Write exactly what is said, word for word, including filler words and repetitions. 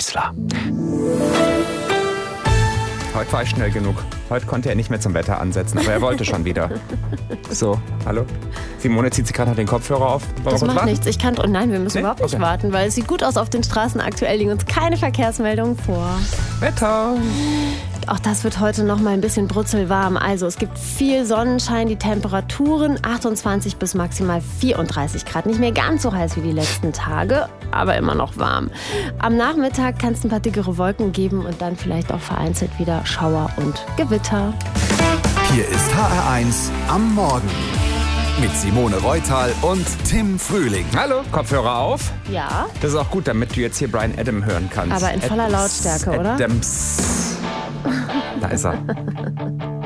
Meißler. Heute war ich schnell genug. Heute konnte er nicht mehr zum Wetter ansetzen, aber er wollte schon wieder. So, hallo? Simone zieht sich gerade noch den Kopfhörer auf. Wollen das wir macht warten? nichts. Ich kann, oh nein, wir müssen Nee? überhaupt nicht Okay. warten, weil es sieht gut aus auf den Straßen. Aktuell liegen uns keine Verkehrsmeldungen vor. Wetter. Auch das wird heute noch mal ein bisschen brutzelwarm. Also es gibt viel Sonnenschein, die Temperaturen achtundzwanzig bis maximal vierunddreißig Grad. Nicht mehr ganz so heiß wie die letzten Tage, aber immer noch warm. Am Nachmittag kann es ein paar dickere Wolken geben und dann vielleicht auch vereinzelt wieder Schauer und Gewitter. Hier ist H R eins am Morgen mit Simone Reutal und Tim Frühling. Hallo, Kopfhörer auf. Ja, Das ist auch gut, damit du jetzt hier Bryan Adam hören kannst. aber in voller Adams, Lautstärke, oder? Adams. Da ist er.